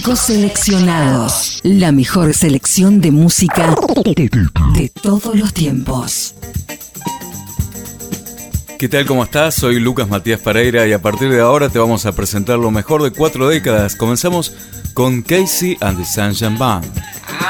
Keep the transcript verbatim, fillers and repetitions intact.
Coseleccionados. La mejor selección de música de todos los tiempos. ¿Qué tal? ¿Cómo estás? Soy Lucas Matías Pereira y a partir de ahora te vamos a presentar lo mejor de cuatro décadas. Comenzamos con Casey and the Sunshine Band.